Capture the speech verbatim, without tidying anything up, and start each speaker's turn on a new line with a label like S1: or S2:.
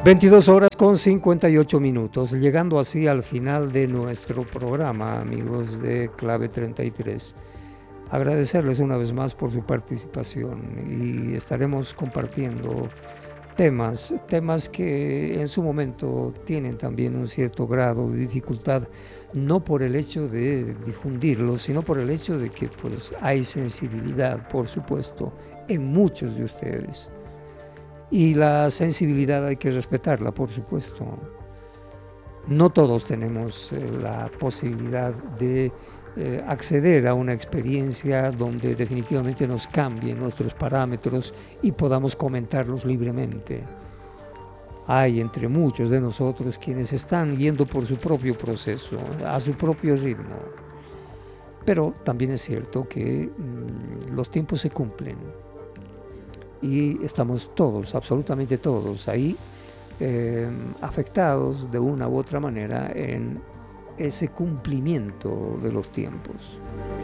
S1: veintidós horas con cincuenta y ocho minutos, llegando así al final de nuestro programa, amigos de Clave treinta y tres. Agradecerles una vez más por su participación y estaremos compartiendo temas, temas que en su momento tienen también un cierto grado de dificultad, no por el hecho de difundirlos, sino por el hecho de que pues hay sensibilidad, por supuesto, en muchos de ustedes. Y la sensibilidad hay que respetarla, por supuesto. No todos tenemos eh, la posibilidad de eh, acceder a una experiencia donde definitivamente nos cambien nuestros parámetros y podamos comentarlos libremente. Hay entre muchos de nosotros quienes están yendo por su propio proceso, a su propio ritmo. Pero también es cierto que mmm, los tiempos se cumplen. Y estamos todos, absolutamente todos, ahí eh, afectados de una u otra manera en ese cumplimiento de los tiempos.